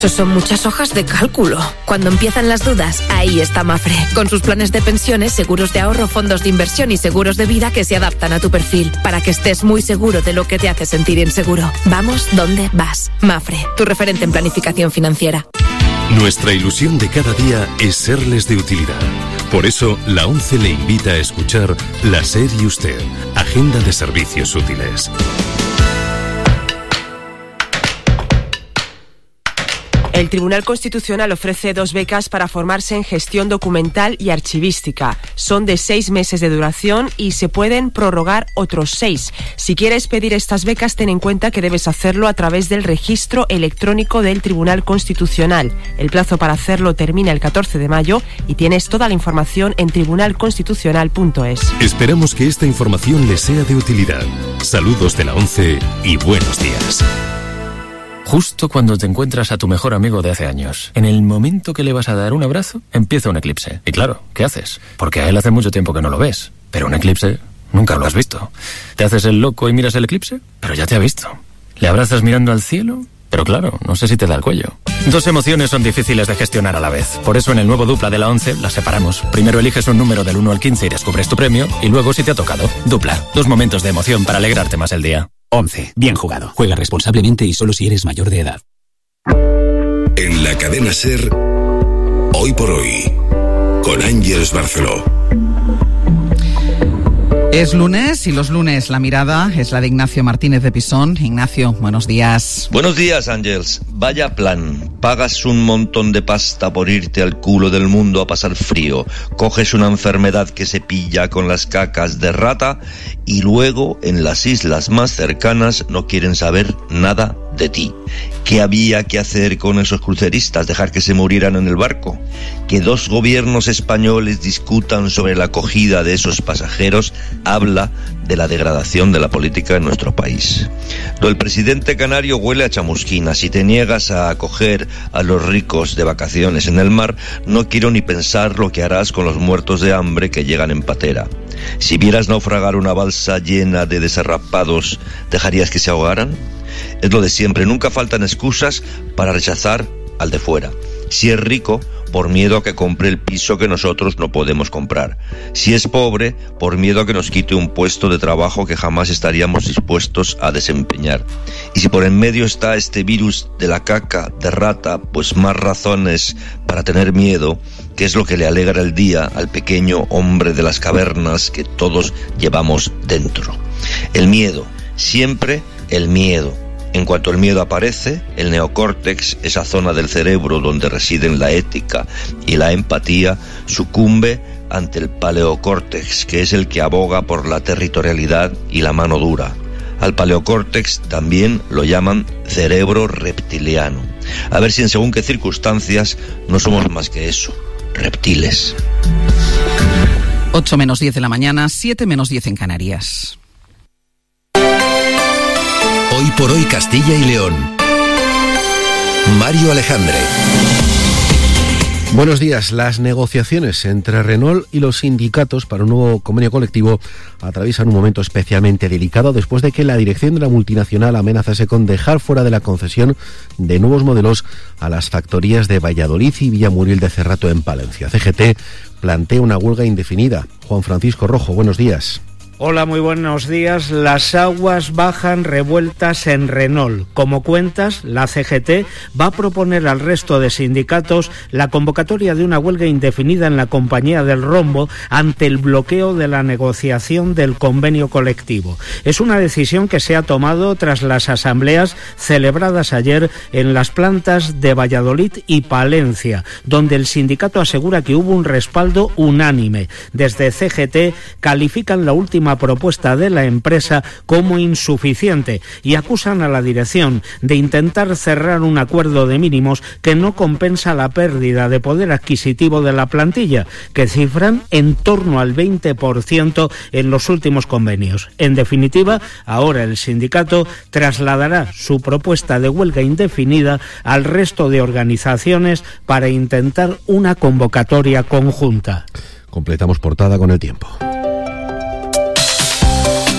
Eso son muchas hojas de cálculo. Cuando empiezan las dudas, ahí está Mapfre, con sus planes de pensiones, seguros de ahorro, fondos de inversión y seguros de vida que se adaptan a tu perfil, para que estés muy seguro de lo que te hace sentir inseguro. Vamos donde vas. Mapfre, tu referente en planificación financiera. Nuestra ilusión de cada día es serles de utilidad. Por eso, la ONCE le invita a escuchar La SER y Usted, Agenda de Servicios Útiles. El Tribunal Constitucional ofrece 2 becas para formarse en gestión documental y archivística. Son de 6 meses de duración y se pueden prorrogar otros 6. Si quieres pedir estas becas, ten en cuenta que debes hacerlo a través del registro electrónico del Tribunal Constitucional. El plazo para hacerlo termina el 14 de mayo y tienes toda la información en tribunalconstitucional.es. Esperamos que esta información les sea de utilidad. Saludos de la ONCE y buenos días. Justo cuando te encuentras a tu mejor amigo de hace años, en el momento que le vas a dar un abrazo, empieza un eclipse. Y claro, ¿qué haces? Porque a él hace mucho tiempo que no lo ves. Pero un eclipse nunca lo has visto. ¿Te haces el loco y miras el eclipse? Pero ya te ha visto. ¿Le abrazas mirando al cielo? Pero claro, no sé si te da el cuello. 2 emociones son difíciles de gestionar a la vez. Por eso en el nuevo Dupla de la ONCE las separamos. Primero eliges un número del 1 al 15 y descubres tu premio. Y luego si te ha tocado. Dupla. 2 momentos de emoción para alegrarte más el día. ONCE. Bien jugado. Juega responsablemente y solo si eres mayor de edad. En la cadena SER, Hoy por Hoy, con Ángeles Barceló. Es lunes y los lunes la mirada es la de Ignacio Martínez de Pisón. Ignacio, buenos días. Buenos días, Ángels. Vaya plan. Pagas un montón de pasta por irte al culo del mundo a pasar frío. Coges una enfermedad que se pilla con las cacas de rata y luego en las islas más cercanas no quieren saber nada de ti. ¿Qué había que hacer con esos cruceristas? ¿Dejar que se murieran en el barco? Que 2 gobiernos españoles discutan sobre la acogida de esos pasajeros habla de la degradación de la política en nuestro país. Lo del presidente canario huele a chamusquina. Si te niegas a acoger a los ricos de vacaciones en el mar, no quiero ni pensar lo que harás con los muertos de hambre que llegan en patera. Si vieras naufragar una balsa llena de desarrapados, ¿dejarías que se ahogaran? Es lo de siempre, nunca faltan excusas para rechazar al de fuera. Si es rico, por miedo a que compre el piso que nosotros no podemos comprar. Si es pobre, por miedo a que nos quite un puesto de trabajo que jamás estaríamos dispuestos a desempeñar. Y si por en medio está este virus de la caca de rata, pues más razones para tener miedo, que es lo que le alegra el día al pequeño hombre de las cavernas que todos llevamos dentro. El miedo, siempre el miedo. En cuanto el miedo aparece, el neocórtex, esa zona del cerebro donde residen la ética y la empatía, sucumbe ante el paleocórtex, que es el que aboga por la territorialidad y la mano dura. Al paleocórtex también lo llaman cerebro reptiliano. A ver si en según qué circunstancias no somos más que eso, reptiles. 8 menos 10 de la mañana, 7 menos 10 en Canarias. Hoy por Hoy Castilla y León. Mario Alejandre. Buenos días. Las negociaciones entre Renault y los sindicatos para un nuevo convenio colectivo atraviesan un momento especialmente delicado después de que la dirección de la multinacional amenazase con dejar fuera de la concesión de nuevos modelos a las factorías de Valladolid y Villamuriel de Cerrato en Palencia. CGT plantea una huelga indefinida. Juan Francisco Rojo, buenos días. Hola, muy buenos días. Las aguas bajan revueltas en Renault. Como cuentas, la CGT va a proponer al resto de sindicatos la convocatoria de una huelga indefinida en la compañía del rombo ante el bloqueo de la negociación del convenio colectivo. Es una decisión que se ha tomado tras las asambleas celebradas ayer en las plantas de Valladolid y Palencia, donde el sindicato asegura que hubo un respaldo unánime. Desde CGT califican la última propuesta de la empresa como insuficiente y acusan a la dirección de intentar cerrar un acuerdo de mínimos que no compensa la pérdida de poder adquisitivo de la plantilla, que cifran en torno al 20% en los últimos convenios. En definitiva, ahora el sindicato trasladará su propuesta de huelga indefinida al resto de organizaciones para intentar una convocatoria conjunta. Completamos portada con el tiempo.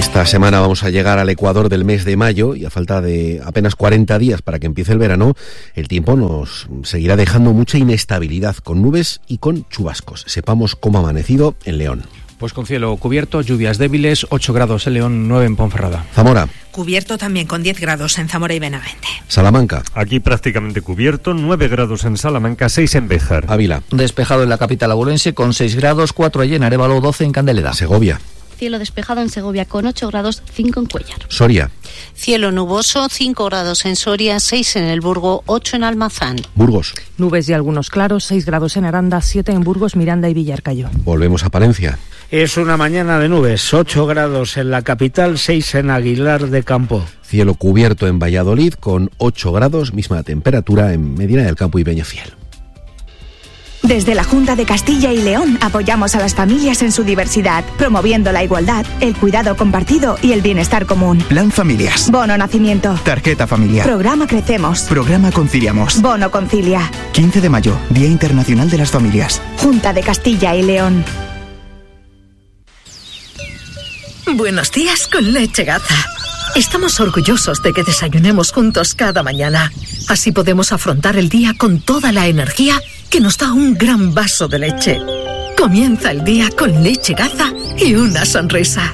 Esta semana vamos a llegar al ecuador del mes de mayo y a falta de apenas 40 días para que empiece el verano, el tiempo nos seguirá dejando mucha inestabilidad, con nubes y con chubascos. Sepamos cómo ha amanecido en León. Pues con cielo cubierto, lluvias débiles, 8 grados en León, 9 en Ponferrada. Zamora. Cubierto también con 10 grados en Zamora y Benavente. Salamanca. Aquí prácticamente cubierto, 9 grados en Salamanca, 6 en Béjar. Ávila. Despejado en la capital abulense con 6 grados, 4 allí en Arévalo, 12 en Candeleda. Segovia. Cielo despejado en Segovia con 8 grados, 5 en Cuéllar. Soria. Cielo nuboso, 5 grados en Soria, 6 en El Burgo, 8 en Almazán. Burgos. Nubes y algunos claros, 6 grados en Aranda, 7 en Burgos, Miranda y Villarcayo. Volvemos a Palencia. Es una mañana de nubes, 8 grados en la capital, 6 en Aguilar de Campo. Cielo cubierto en Valladolid con 8 grados, misma temperatura en Medina del Campo y Peñafiel. Desde la Junta de Castilla y León apoyamos a las familias en su diversidad, promoviendo la igualdad, el cuidado compartido y el bienestar común. Plan Familias. Bono Nacimiento. Tarjeta familiar. Programa Crecemos. Programa Conciliamos. Bono Concilia. 15 de mayo, Día Internacional de las Familias. Junta de Castilla y León. Buenos días con Leche Gaza. Estamos orgullosos de que desayunemos juntos cada mañana. Así podemos afrontar el día con toda la energía que nos da un gran vaso de leche. Comienza el día con Leche Gaza y una sonrisa.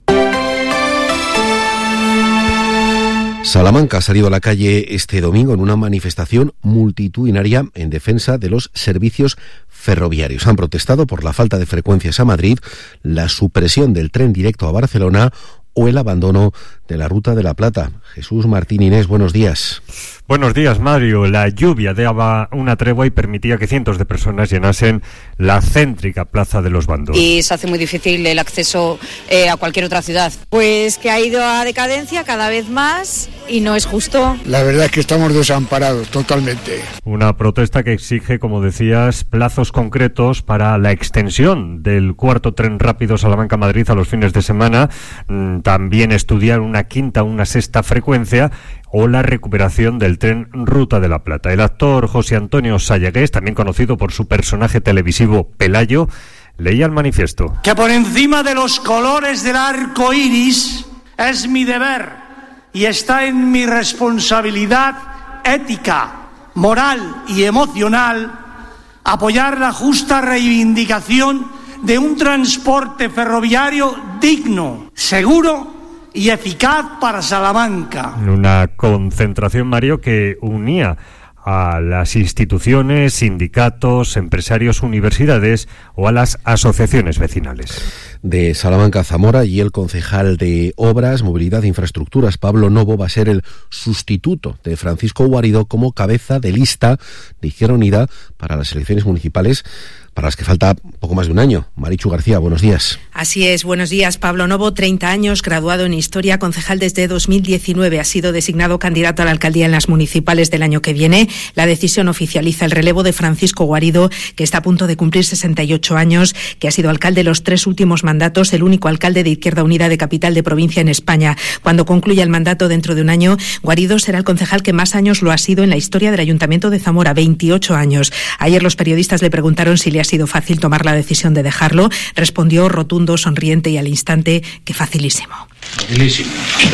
Salamanca ha salido a la calle este domingo en una manifestación multitudinaria en defensa de los servicios ferroviarios. Han protestado por la falta de frecuencias a Madrid, la supresión del tren directo a Barcelona o el abandono de la Ruta de la Plata. Jesús Martín Inés, buenos días. Buenos días, Mario. La lluvia daba una tregua y permitía que cientos de personas llenasen la céntrica Plaza de los Bandos. Y se hace muy difícil el acceso a cualquier otra ciudad. Pues que ha ido a decadencia cada vez más y no es justo. La verdad es que estamos desamparados totalmente. Una protesta que exige, como decías, plazos concretos para la extensión del cuarto tren rápido Salamanca-Madrid a los fines de semana, también estudiar una quinta o una sexta frecuencia o la recuperación del tren Ruta de la Plata. El actor José Antonio Sayagués, también conocido por su personaje televisivo Pelayo, leía el manifiesto. Que por encima de los colores del arco iris es mi deber y está en mi responsabilidad ética, moral y emocional apoyar la justa reivindicación de un transporte ferroviario digno, seguro y eficaz para Salamanca. Una concentración, Mario, que unía a las instituciones, sindicatos, empresarios, universidades o a las asociaciones vecinales. De Salamanca a Zamora, y el concejal de Obras, Movilidad e Infraestructuras, Pablo Novo, va a ser el sustituto de Francisco Guarido como cabeza de lista de Izquierda Unida para las elecciones municipales, para las que falta poco más de un año. Marichu García, buenos días. Así es, buenos días. Pablo Novo, 30 años, graduado en Historia, concejal desde 2019. Ha sido designado candidato a la alcaldía en las municipales del año que viene. La decisión oficializa el relevo de Francisco Guarido, que está a punto de cumplir 68 años, que ha sido alcalde los 3 últimos mandatos, el único alcalde de Izquierda Unida de capital de provincia en España. Cuando concluya el mandato dentro de un año, Guarido será el concejal que más años lo ha sido en la historia del Ayuntamiento de Zamora, 28 años. Ayer los periodistas le preguntaron si le ha sido fácil tomar la decisión de dejarlo. Respondió rotundo, sonriente y al instante que facilísimo. Facilísimo.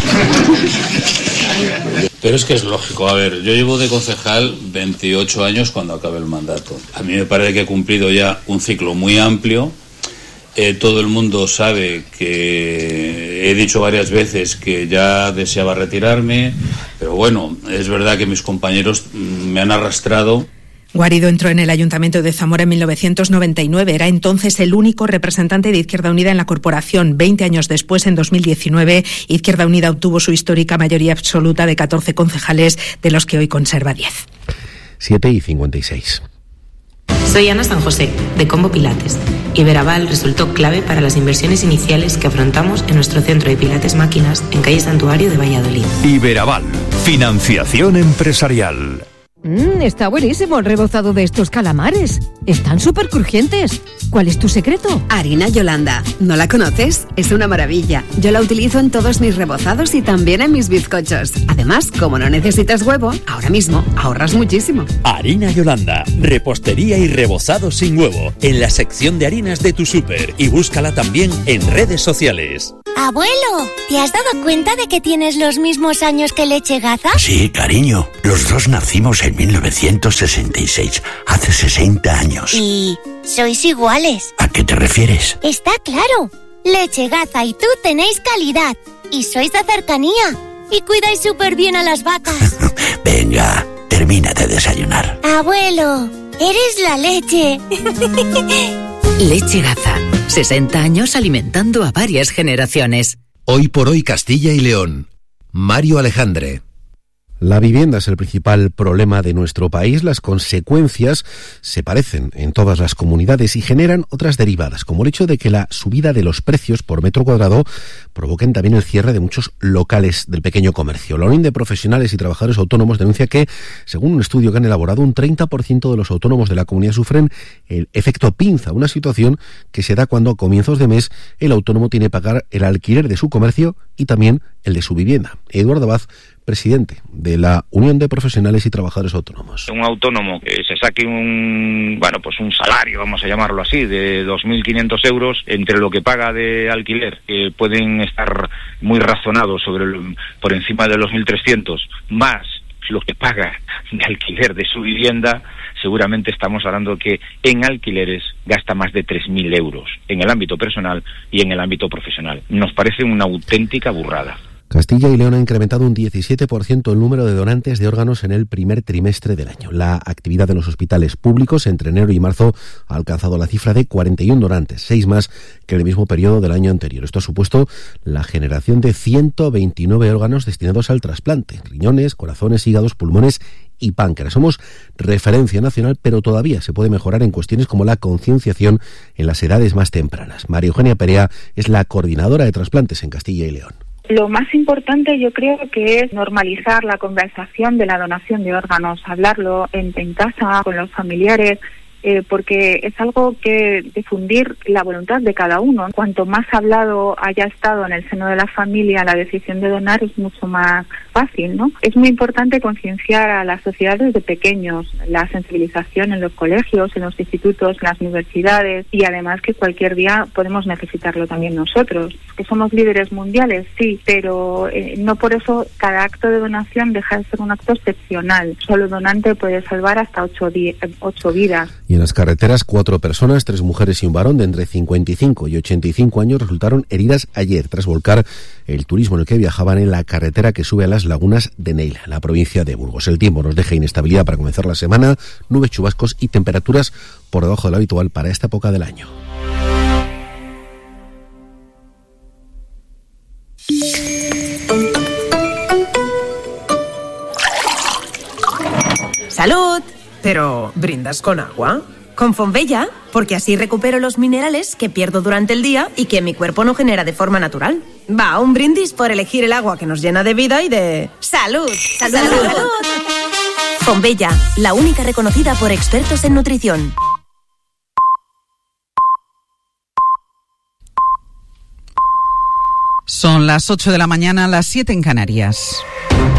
Pero es que es lógico. A ver, yo llevo de concejal 28 años cuando acabe el mandato. A mí me parece que he cumplido ya un ciclo muy amplio. Todo el mundo sabe que he dicho varias veces que ya deseaba retirarme, pero bueno, es verdad que mis compañeros me han arrastrado. Guarido entró en el Ayuntamiento de Zamora en 1999. Era entonces el único representante de Izquierda Unida en la corporación. 20 años después, en 2019, Izquierda Unida obtuvo su histórica mayoría absoluta de 14 concejales, de los que hoy conserva 10. 7:56. Soy Ana San José, de Combo Pilates. Iberaval resultó clave para las inversiones iniciales que afrontamos en nuestro centro de Pilates Máquinas en calle Santuario de Valladolid. Iberaval, financiación empresarial. Está buenísimo el rebozado de estos calamares. Están súper crujientes. ¿Cuál es tu secreto? Harina Yolanda. ¿No la conoces? Es una maravilla. Yo la utilizo en todos mis rebozados y también en mis bizcochos. Además, como no necesitas huevo, ahora mismo ahorras muchísimo. Harina Yolanda. Repostería y rebozado sin huevo. En la sección de harinas de tu súper. Y búscala también en redes sociales. Abuelo, ¿te has dado cuenta de que tienes los mismos años que Leche Gaza? Sí, cariño. Los dos nacimos en 1966, hace 60 años. ¿Y sois iguales? ¿A qué te refieres? Está claro. Leche Gaza y tú tenéis calidad. Y sois de cercanía. Y cuidáis súper bien a las vacas. Venga, termina de desayunar. Abuelo, eres la leche. Leche Gaza. 60 años alimentando a varias generaciones. Hoy por hoy Castilla y León. Mario Alejandre. La vivienda es el principal problema de nuestro país. Las consecuencias se parecen en todas las comunidades y generan otras derivadas, como el hecho de que la subida de los precios por metro cuadrado provoquen también el cierre de muchos locales del pequeño comercio. La Unión de Profesionales y Trabajadores Autónomos denuncia que, según un estudio que han elaborado, un 30% de los autónomos de la comunidad sufren el efecto pinza, una situación que se da cuando a comienzos de mes el autónomo tiene que pagar el alquiler de su comercio y también el de su vivienda. Eduardo Abad, presidente de la Unión de Profesionales y Trabajadores Autónomos. Un autónomo que se saque un salario, vamos a llamarlo así, de 2.500 euros, entre lo que paga de alquiler, que pueden estar muy razonados por encima de los 1.300, más lo que paga de alquiler de su vivienda, seguramente estamos hablando que en alquileres gasta más de 3.000 euros en el ámbito personal y en el ámbito profesional. Nos parece una auténtica burrada. Castilla y León ha incrementado un 17% el número de donantes de órganos en el primer trimestre del año. La actividad en los hospitales públicos entre enero y marzo ha alcanzado la cifra de 41 donantes, 6 más que en el mismo periodo del año anterior. Esto ha supuesto la generación de 129 órganos destinados al trasplante: riñones, corazones, hígados, pulmones y páncreas. Somos referencia nacional, pero todavía se puede mejorar en cuestiones como la concienciación en las edades más tempranas. María Eugenia Perea es la coordinadora de trasplantes en Castilla y León. Lo más importante yo creo que es normalizar la conversación de la donación de órganos, hablarlo en casa con los familiares, porque es algo que difundir la voluntad de cada uno. Cuanto más hablado haya estado en el seno de la familia la decisión de donar, es mucho más fácil, ¿no? Es muy importante concienciar a la sociedad desde pequeños, la sensibilización en los colegios, en los institutos, en las universidades, y además que cualquier día podemos necesitarlo también nosotros. Que somos líderes mundiales, sí, pero no por eso cada acto de donación deja de ser un acto excepcional. Solo donante puede salvar hasta 8 vidas. Y en las carreteras, 4 personas, 3 mujeres y un varón de entre 55 y 85 años resultaron heridas ayer tras volcar el turismo en el que viajaban en la carretera que sube a las lagunas de Neila, en la provincia de Burgos. El tiempo nos deja inestabilidad para comenzar la semana, nubes, chubascos y temperaturas por debajo de lo habitual para esta época del año. ¡Salud! Pero, ¿brindas con agua? Con Fonbella, porque así recupero los minerales que pierdo durante el día y que mi cuerpo no genera de forma natural. Va, un brindis por elegir el agua que nos llena de vida y de... ¡Salud! ¡Salud! ¡Salud! ¡Salud! Fonbella, la única reconocida por expertos en nutrición. Son las 8 de la mañana, las 7 en Canarias.